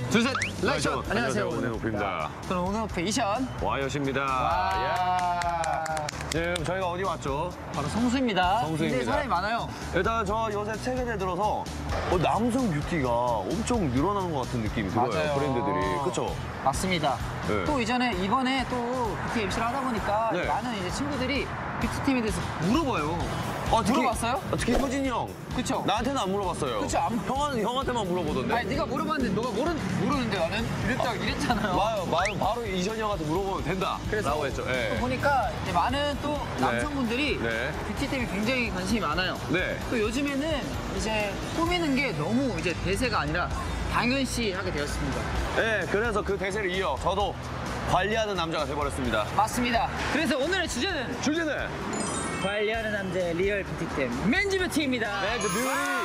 둘, 셋, 라이션! 안녕하세요, 오네오프입니다. 저는 오네오프 이션. 와이엇입니다. 야. 지금 저희가 어디 왔죠? 바로 성수입니다. 성수입니다. 굉장히 사람이 많아요. 일단 저 요새 최근에 들어서 남성 뷰티가 엄청 늘어나는 것 같은 느낌이 들어요. 맞아요. 브랜드들이. 그쵸? 맞습니다. 네. 또 이번에 또 뷰티 MC를 하다 보니까 네. 많은 이제 친구들이 뷰티템에 대해서 물어봐요. 물어봤어요? 특히 효진이 형. 그쵸? 나한테는 안 물어봤어요. 그쵸, 형한테만 물어보던데. 아니, 네가 물어봤는데 너가 모르는데 나는 이랬잖아요. 바로 이션이 형한테 물어보면 된다. 라고 했죠. 또 예. 보니까 이제 많은 또 남성분들이 네. 뷰티템에 굉장히 관심이 많아요. 네. 또 요즘에는 이제 꾸미는 게 너무 이제 대세가 아니라 당연시 하게 되었습니다. 네, 그래서 그 대세를 이어 저도 관리하는 남자가 돼버렸습니다. 맞습니다. 그래서 오늘의 주제는 주제는 관리하는 남자의 리얼 뷰티템 맨즈 뷰티입니다. 매드 뷰티.